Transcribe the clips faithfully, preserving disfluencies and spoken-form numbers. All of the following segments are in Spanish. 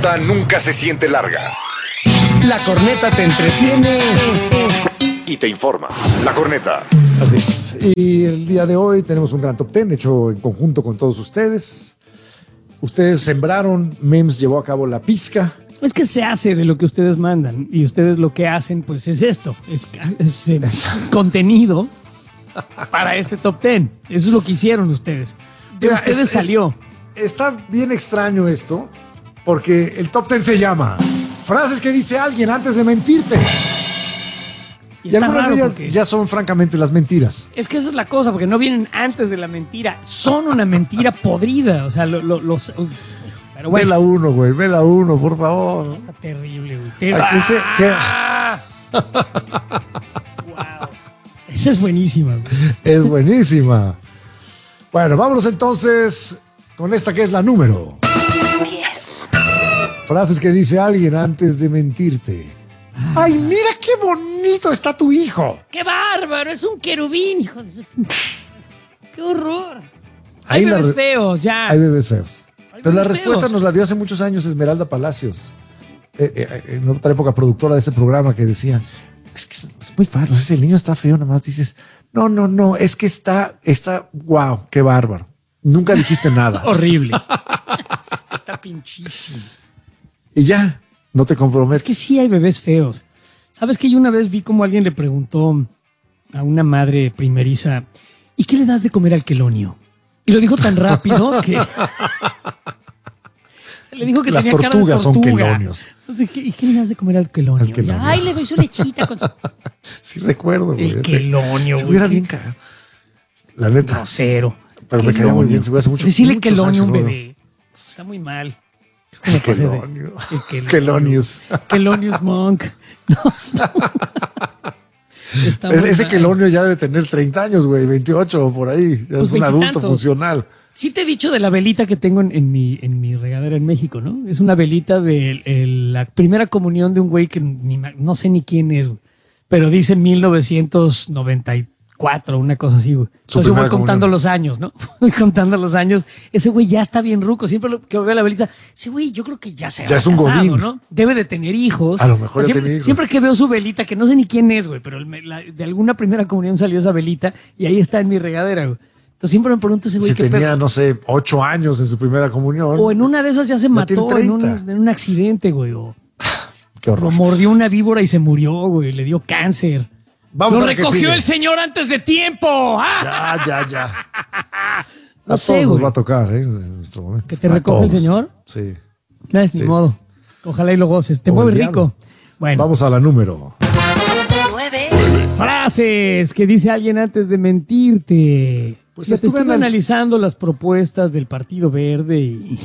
corneta nunca se siente larga. La corneta te entretiene Y te informa. La corneta. Así es. Y el día de hoy tenemos un gran top ten hecho en conjunto con todos ustedes. Ustedes sembraron, Mems llevó a cabo la pizca. Es que se hace de lo que ustedes mandan y ustedes lo que hacen pues es esto, es, es, eh, contenido para este top ten. Eso es lo que hicieron ustedes. De Mira, ustedes es- salió. es- está bien extraño esto, porque el top ten se llama frases que dice alguien antes de mentirte. Y Y está algunas de raro ellas porque ya son francamente las mentiras. es que esa es la cosa, porque no vienen antes de la mentira, son una mentira podrida. O sea, lo- lo- los... Pero bueno, Vela uno, güey, vela uno, por favor. está terrible, güey. Te- Aquí se- que- ¡Ah! Wow. Esa es buenísima, güey. Es buenísima. Bueno, vámonos entonces con esta que es la número diez. Frases que dice alguien antes de mentirte. Ay, mira qué bonito está tu hijo. ¡Qué bárbaro! Es un querubín, hijo de su... ¡Qué horror! Hay Ahí la bebés re- feos, ya. Hay bebés feos. Hay Pero la bebés respuesta feos. nos la dio hace muchos años Esmeralda Palacios, eh, eh, en otra época productora de este programa, que decía, es que es, es muy fácil, si el niño está feo, nada más dices, no, no, no, es que está, está, wow, qué bárbaro. Nunca dijiste nada. Horrible. Está pinchísimo. Y ya, no te comprometes. Es que sí hay bebés feos. ¿Sabes que yo una vez vi como alguien le preguntó a una madre primeriza, ¿y qué le das de comer al quelonio? Y lo dijo tan rápido que... Se le dijo que Las tenía cara de tortugas son tortuga. quelonios. Entonces, ¿qué- ¿y qué le das de comer al quelonio? Al quelonio. Y, Ay, le doy su lechita con su... Sí recuerdo, güey. El ese- quelonio, Se güey. hubiera bien cagado. La neta. Grosero. Pero me caía muy bien, se fue hace mucho- Decirle muchos quelonio a un años, bebé. Está muy mal. Creo que me pasé de- Quelonio. el quelonio. Quelonius. Quelonius Monk. No, está, está muy Es- ese mal. quelonio ya debe tener treinta años, güey, veintiocho o por ahí. Ya Pues es un adulto veintitantos. funcional. Sí te he dicho de la velita que tengo en, en mi, en mi regadera en México, ¿no? Es una velita de el- la primera comunión de un güey que ni ma- no sé ni quién es, güey. Pero dice mil novecientos noventa y cuatro, una cosa así, güey. Su Entonces yo voy primera contando comunión. los años, ¿no? Voy contando los años. Ese güey ya está bien ruco. Siempre lo, que veo la velita, ese güey yo creo que ya se Ya ha es un casado, godín. ¿no? Debe de tener hijos. A lo mejor ya siempre, tiene hijos. siempre que veo su velita, que no sé ni quién es, güey, pero el- la- de alguna primera comunión salió esa velita y ahí está en mi regadera, güey. Entonces siempre me pregunto ese güey Si qué tenía, pedo. no sé, ocho años en su primera comunión. O en una de esas ya se Ya mató tiene en un, treinta. en un accidente, güey. O Qué lo horror. mordió una víbora y se murió, güey. Le dio cáncer. Vamos lo a la que recogió sigue. el señor antes de tiempo. ¡Ah! Ya, ya, ya. No A sé, todos nos güey. va a tocar, ¿eh? En nuestro momento. ¿Que te A recoge el todos. señor? Sí. No, es ni Sí. modo. Ojalá y lo goces. Te O mueve el rico. diablo. Bueno, Vamos a la número. nueve. frases que dice alguien antes de mentirte. Pues Fíjate, estuve estuve anal- analizando las propuestas del Partido Verde y...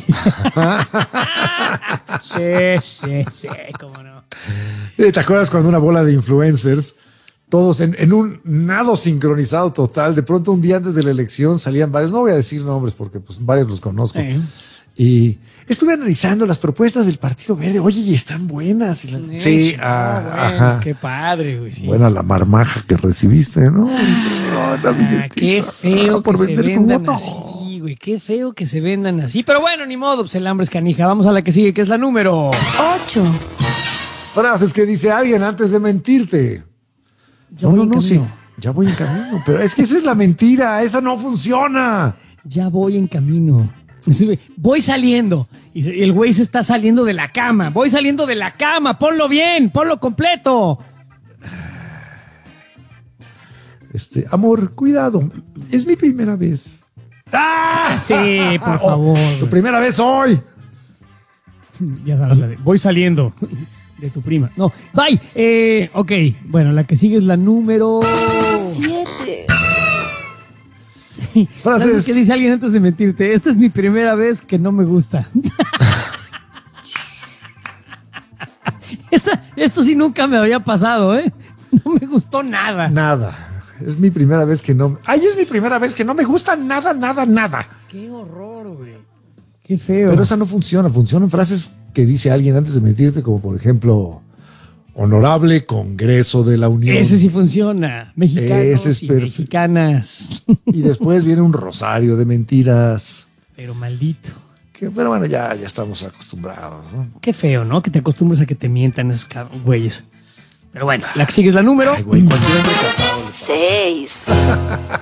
sí, sí, sí, cómo no. Eh, ¿Te acuerdas cuando una bola de influencers, todos en, en un nado sincronizado total, de pronto un día antes de la elección salían varios, no voy a decir nombres porque pues varios los conozco, Sí. y estuve analizando las propuestas del Partido Verde, oye, y están buenas. Y la- sí, Eso, ah, bueno, ajá. Qué padre, güey. Sí. Buena la marmaja que recibiste, ¿no? Ah, la Ah, billetiza. qué feo Ah, por que se vender tu vendan voto. así, güey. Qué feo que se vendan así. Pero bueno, ni modo, pues el hambre es canija. Vamos a la que sigue, que es la número. ocho. Frases que dice alguien antes de mentirte. Ya no, voy no, en no, sí. camino. Ya voy en camino, pero es que esa es la mentira, esa no funciona. Ya voy en camino. Sí, voy saliendo. Y se- y el güey se está saliendo de la cama. Voy saliendo de la cama. Ponlo bien, ponlo completo. Este, amor, cuidado, es mi primera vez. ¡Ah! Sí, por Oh, favor. tu primera vez hoy. Ya sabes la de. Voy saliendo de tu prima. No, bye. Eh, ok, bueno, la que sigue es la número. siete. Frases. Frases que dice alguien antes de mentirte. Esta es mi primera vez que no me gusta. Esta- esto sí nunca me había pasado, ¿eh? No me gustó nada. Nada. Es mi primera vez que no. Ay, es mi primera vez que no me gusta nada, nada, nada. Qué horror, güey. Qué feo. Pero esa no funciona. Funcionan frases que dice alguien antes de mentirte, como por ejemplo, Honorable Congreso de la Unión. Ese sí funciona. Mexicanos Ese es y perfecto. mexicanas. Y después viene un rosario de mentiras. Pero maldito. Que, pero bueno, ya, ya estamos acostumbrados, ¿no? Qué feo, ¿no? Que te acostumbres a que te mientan esos cab- güeyes. Pero bueno, la que sigue es la número. Ay, güey, cualquier hombre casado le pasa. Seis.